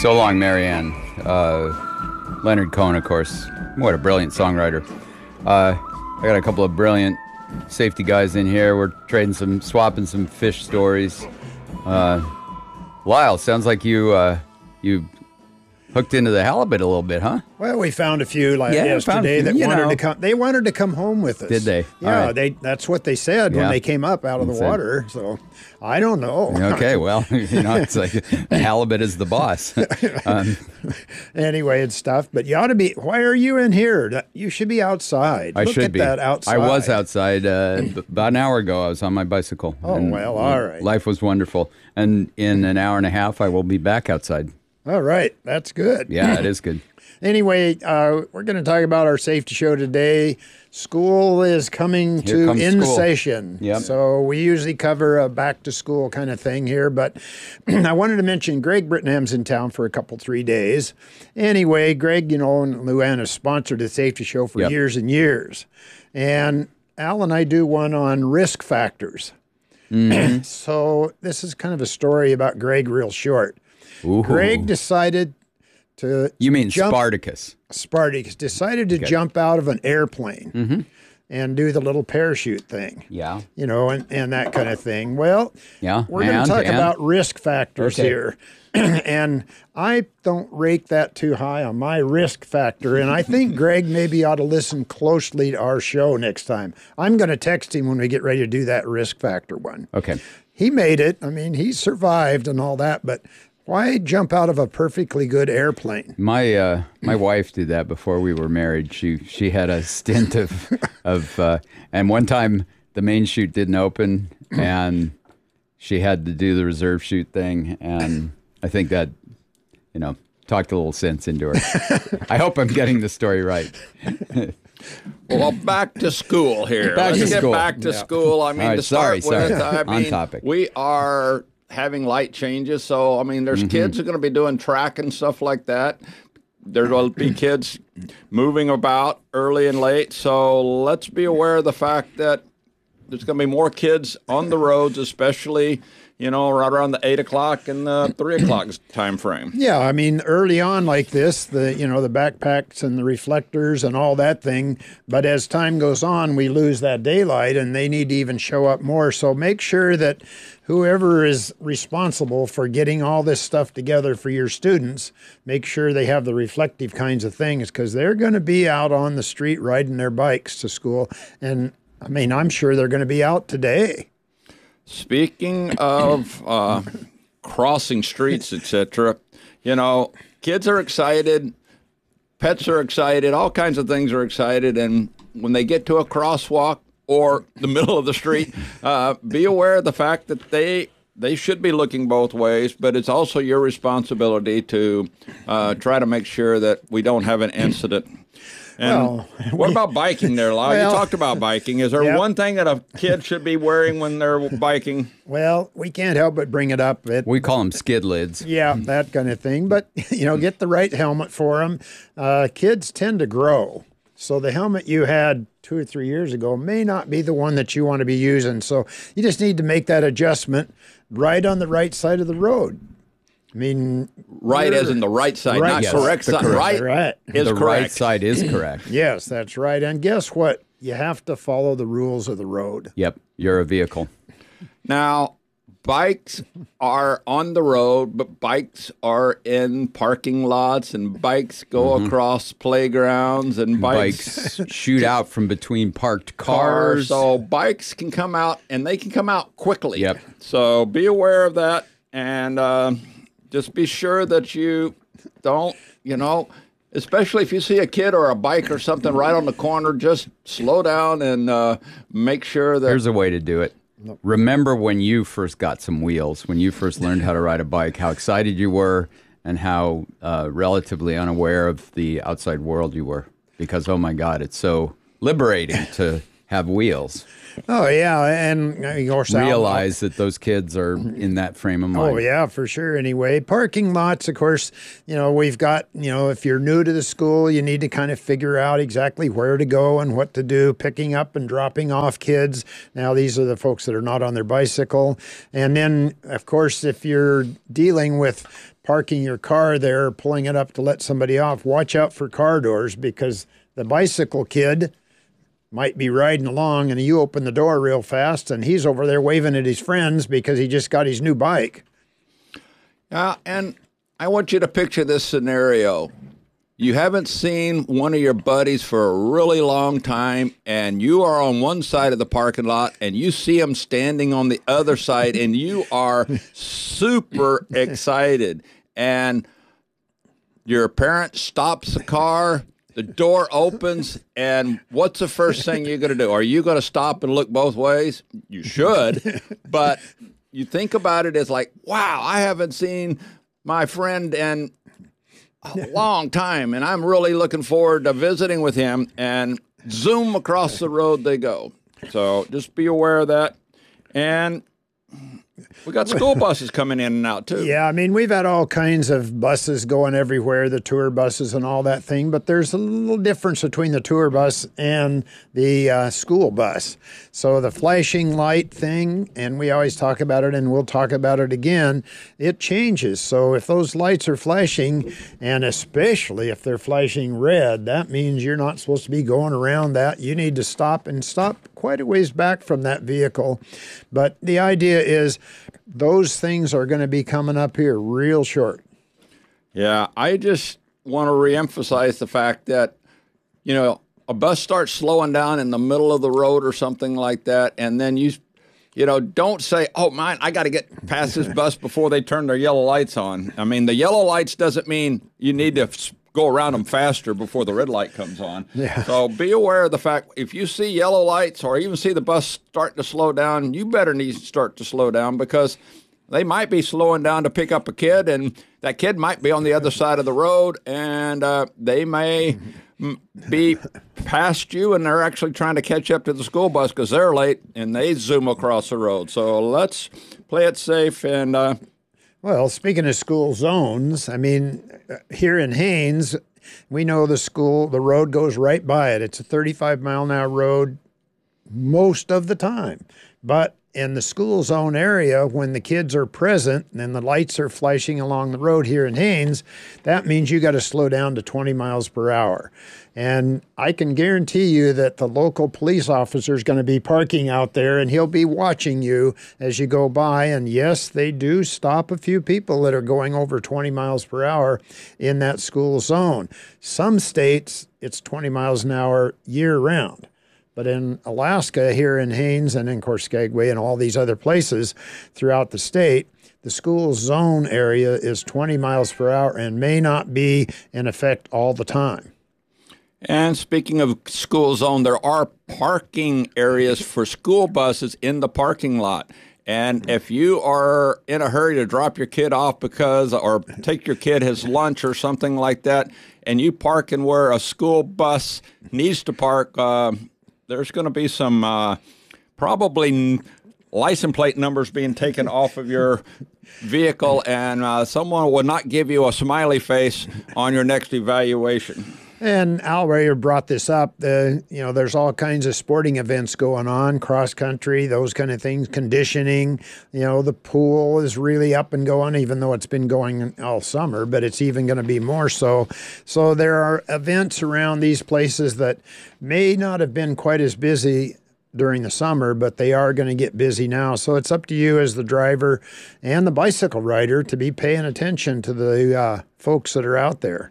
So Long, Marianne. Leonard Cohen, of course. What a brilliant songwriter. I got a couple of brilliant safety guys in here. We're swapping some fish stories. Lyle, sounds like you hooked into the halibut a little bit, huh? Well, we found a few yesterday that wanted to come. They wanted to come home with us. Did they? Yeah, right. That's what they said when they came up out of the water. So I don't know. Okay, well, it's like the halibut is the boss. Anyway, it's stuff. But you ought to be. Why are you in here? You should be outside. I should be. Look at that outside. I was outside about an hour ago. I was on my bicycle. Oh, well, all right. Life was wonderful. And in an hour and a half, I will be back outside. All right. That's good. Yeah, it is good. Anyway, we're going to talk about our safety show today. School is coming to session. Yep. So we usually cover a back-to-school kind of thing here. But I wanted to mention Greg Brittenham's in town for 3 days. Anyway, Greg, and Luann have sponsored the safety show for years and years. And Al and I do one on risk factors. Mm-hmm. So this is kind of a story about Greg real short. Ooh. Greg decided to You mean Spartacus. Spartacus decided to jump out of an airplane and do the little parachute thing. Yeah. And that kind of thing. Well, we're going to talk about risk factors here. And I don't rate that too high on my risk factor. And I think Greg maybe ought to listen closely to our show next time. I'm going to text him when we get ready to do that risk factor one. Okay. He made it. I mean, he survived and all that, but why jump out of a perfectly good airplane? My wife did that before we were married. She had a stint of and one time the main chute didn't open and she had to do the reserve chute thing, and I think that talked a little sense into her. I hope I'm getting the story right. Well, back to school here. Let's get back to school. I mean, right, to start with, on topic. We are having light changes. So, I mean, there's kids who are going to be doing track and stuff like that. There will be kids moving about early and late. So let's be aware of the fact that there's going to be more kids on the roads, especially, right around the 8 o'clock and the 3 o'clock time frame. Yeah, I mean, early on like this, the backpacks and the reflectors and all that thing. But as time goes on, we lose that daylight and they need to even show up more. So make sure that whoever is responsible for getting all this stuff together for your students, make sure they have the reflective kinds of things, because they're going to be out on the street riding their bikes to school. And I mean, I'm sure they're going to be out today. Speaking of crossing streets, etc., kids are excited, pets are excited, all kinds of things are excited, and when they get to a crosswalk or the middle of the street, be aware of the fact that they should be looking both ways, but it's also your responsibility to try to make sure that we don't have an incident. And what about biking there, Lyle? You talked about biking. Is there one thing that a kid should be wearing when they're biking? Well, we can't help but bring it up. We call them skid lids. Yeah, that kind of thing. But, get the right helmet for them. Kids tend to grow. So the helmet you had 2 or 3 years ago may not be the one that you want to be using. So you just need to make that adjustment right on the right side of the road. I mean, right as in the right side, not correct side. Right is the correct. Right side is correct. Yes, that's right. And guess what? You have to follow the rules of the road. Yep, you're a vehicle. Now, bikes are on the road, but bikes are in parking lots, and bikes go across playgrounds, and bikes shoot out from between parked cars. So bikes can come out, and they can come out quickly. Yep. So be aware of that, and just be sure that you don't, especially if you see a kid or a bike or something right on the corner, just slow down and make sure that... Here's a way to do it. Remember when you first got some wheels, when you first learned how to ride a bike, how excited you were and how relatively unaware of the outside world you were. Because, oh my God, it's so liberating to have wheels. Oh, yeah. And of course, Realize that those kids are in that frame of mind. Oh, yeah, for sure. Anyway, parking lots, of course, we've got, if you're new to the school, you need to kind of figure out exactly where to go and what to do, picking up and dropping off kids. Now, these are the folks that are not on their bicycle. And then, of course, if you're dealing with parking your car there, pulling it up to let somebody off, watch out for car doors, because the bicycle kid might be riding along and you open the door real fast and he's over there waving at his friends because he just got his new bike. And I want you to picture this scenario. You haven't seen one of your buddies for a really long time, and you are on one side of the parking lot, and you see him standing on the other side, and you are super excited. And your parent stops the car. The door opens, and what's the first thing you're going to do? Are you going to stop and look both ways? You should, but you think about it as like, wow, I haven't seen my friend in a long time, and I'm really looking forward to visiting with him, and zoom across the road they go. So just be aware of that. And we got school buses coming in and out, too. Yeah, I mean, we've had all kinds of buses going everywhere, the tour buses and all that thing, but there's a little difference between the tour bus and the school bus. So the flashing light thing, and we always talk about it, and we'll talk about it again, it changes. So if those lights are flashing, and especially if they're flashing red, that means you're not supposed to be going around that. You need to stop quite a ways back from that vehicle. But the idea is those things are going to be coming up here real short. Yeah, I just want to reemphasize the fact that, a bus starts slowing down in the middle of the road or something like that, and then you don't say, oh, man, I got to get past this bus before they turn their yellow lights on. I mean, the yellow lights doesn't mean you need to go around them faster before the red light comes on. Yeah. So be aware of the fact, if you see yellow lights or even see the bus starting to slow down, you better need to start to slow down, because they might be slowing down to pick up a kid, and that kid might be on the other side of the road, and they may be past you, and they're actually trying to catch up to the school bus because they're late, and they zoom across the road. So let's play it safe. And well, speaking of school zones, I mean, here in Haines, we know the road goes right by it. It's a 35-mile-an-hour road most of the time. But in the school zone area, when the kids are present and the lights are flashing along the road here in Haines, that means you got to slow down to 20 miles per hour. And I can guarantee you that the local police officer is going to be parking out there, and he'll be watching you as you go by. And yes, they do stop a few people that are going over 20 miles per hour in that school zone. Some states, it's 20 miles an hour year round. But in Alaska, here in Haines, and in, of course, Skagway and all these other places throughout the state, the school zone area is 20 miles per hour and may not be in effect all the time. And speaking of school zone, there are parking areas for school buses in the parking lot. And if you are in a hurry to drop your kid off or take your kid his lunch or something like that, and you park in where a school bus needs to park, there's going to be some probably license plate numbers being taken off of your vehicle, and someone will not give you a smiley face on your next evaluation. And Al Rayer brought this up. There's all kinds of sporting events going on, cross country, those kind of things, conditioning. The pool is really up and going, even though it's been going all summer, but it's even going to be more so. So there are events around these places that may not have been quite as busy during the summer, but they are going to get busy now. So it's up to you as the driver and the bicycle rider to be paying attention to the folks that are out there.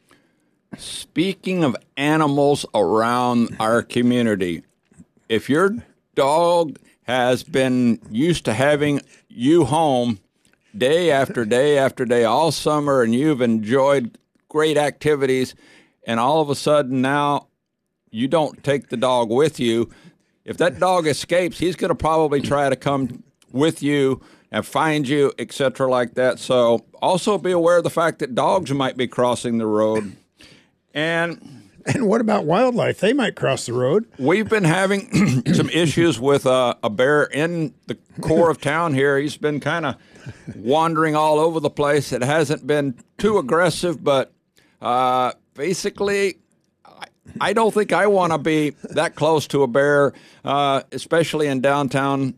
Speaking of animals around our community, if your dog has been used to having you home day after day after day all summer, and you've enjoyed great activities, and all of a sudden now you don't take the dog with you, if that dog escapes, he's going to probably try to come with you and find you, etc. like that. So also be aware of the fact that dogs might be crossing the road. And And what about wildlife? They might cross the road. We've been having some issues with a bear in the core of town here. He's been kind of wandering all over the place. It hasn't been too aggressive, but basically, I don't think I want to be that close to a bear, especially in downtown.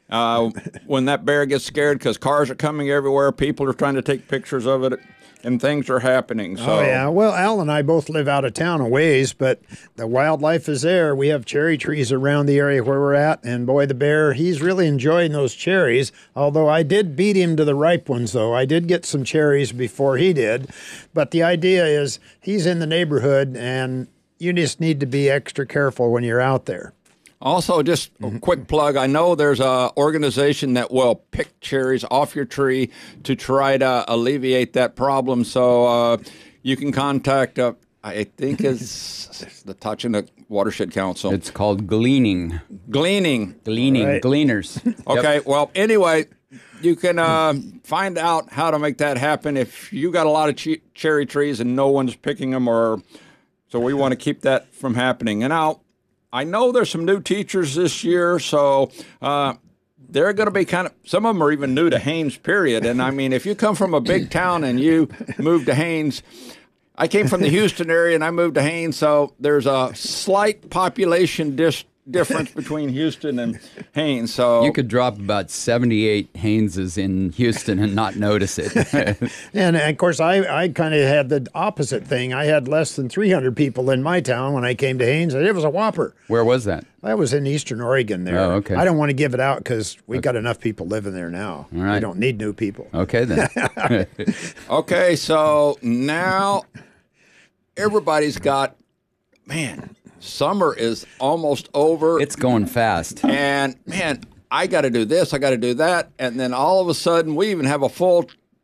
When that bear gets scared, because cars are coming everywhere, people are trying to take pictures of it, and things are happening. So. Oh, yeah. Well, Al and I both live out of town a ways, but the wildlife is there. We have cherry trees around the area where we're at, and boy, the bear, he's really enjoying those cherries, although I did beat him to the ripe ones, though. I did get some cherries before he did, but the idea is he's in the neighborhood, and you just need to be extra careful when you're out there. Also, just a quick plug. I know there's an organization that will pick cherries off your tree to try to alleviate that problem. So you can contact, I think it's the Tachina Watershed Council. It's called gleaning. Gleaning. Right. Gleaners. Okay, Yep. well, anyway, you can find out how to make that happen if you got a lot of cherry trees and no one's picking them. So we want to keep that from happening. And now, I know there's some new teachers this year, so they're going to be some of them are even new to Haines, period. And I mean, if you come from a big town and you move to Haines, I came from the Houston area and I moved to Haines, so there's a slight population difference between Houston and Haines. So You could drop about 78 Haineses in Houston and not notice it. And of course, I kind of had the opposite thing. I had less than 300 people in my town when I came to Haines, and it was a whopper. Where was that? I was in Eastern Oregon there. Oh, okay. I don't want to give it out because we got enough people living there now. All right. We don't need new people. Okay, then. Okay, so now everybody's got, man, summer is almost over. It's going fast. And, man, I got to do this, I got to do that. And then all of a sudden, we even have a full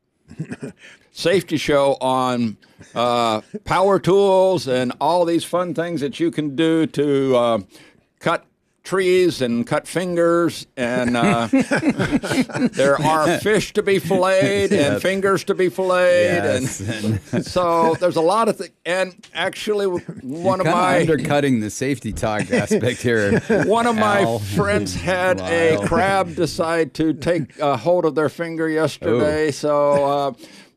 safety show on power tools and all these fun things that you can do to cut trees and cut fingers, and there are fish to be filleted and fingers to be filleted, Yes. and so there's a lot of things. And actually, one of Kinda my undercutting the safety talk aspect here. one of my Al. friends had a Lyle. crab decide to take hold of their finger yesterday, so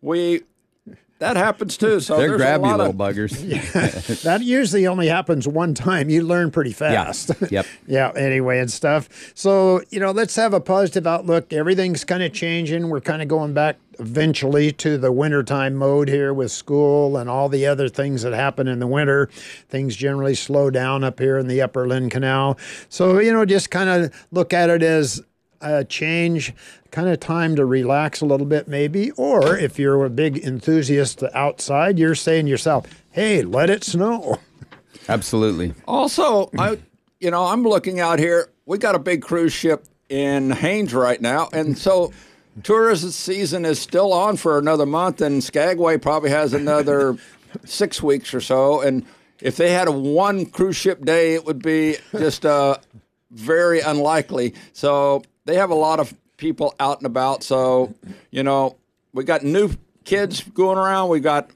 that happens too. So They're there's a grabby lot little of buggers. That usually only happens one time. You learn pretty fast. Yep. Yeah, anyway, and stuff. So, let's have a positive outlook. Everything's kind of changing. We're kind of going back eventually to the wintertime mode here with school and all the other things that happen in the winter. Things generally slow down up here in the Upper Lynn Canal. So, just kind of look at it as a change, kind of time to relax a little bit maybe. Or if you're a big enthusiast outside, you're saying to yourself, hey, let it snow. Absolutely. Also, I'm looking out here. We got a big cruise ship in Haines right now, and so tourism season is still on for another month, and Skagway probably has another 6 weeks or so. And if they had a one cruise ship day, it would be just very unlikely. So they have a lot of people out and about. So, we got new kids going around. We got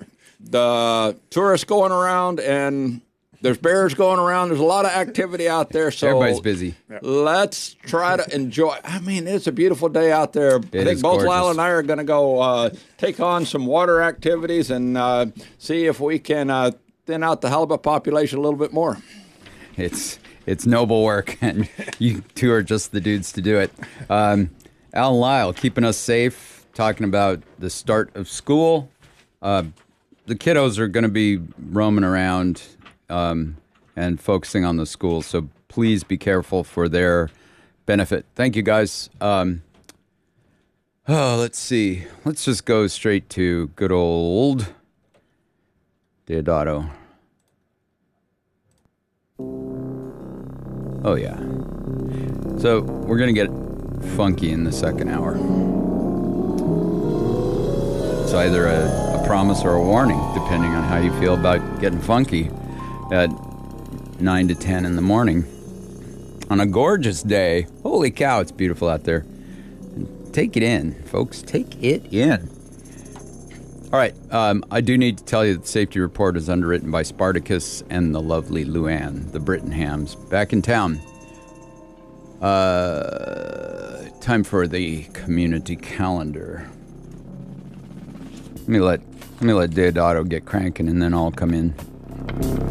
the tourists going around, and there's bears going around. There's a lot of activity out there. So Everybody's busy. Let's try to enjoy. I mean, it's a beautiful day out there. I think is both gorgeous. Lyle and I are going to go take on some water activities and see if we can thin out the halibut population a little bit more. It's noble work, and you two are just the dudes to do it. Al and Lyle, keeping us safe, talking about the start of school. The kiddos are going to be roaming around and focusing on the school, so please be careful for their benefit. Thank you, guys. Let's see. Let's just go straight to good old Deodato. Oh, yeah. So we're going to get funky in the second hour. It's either a promise or a warning, depending on how you feel about getting funky at 9 to 10 in the morning. On a gorgeous day. Holy cow, it's beautiful out there. Take it in, folks. Take it in. All right. I do need to tell you that the safety report is underwritten by Spartacus and the lovely Luann, the Brittenhams, back in town. Time for the community calendar. Let me let Deodato get cranking, and then I'll come in.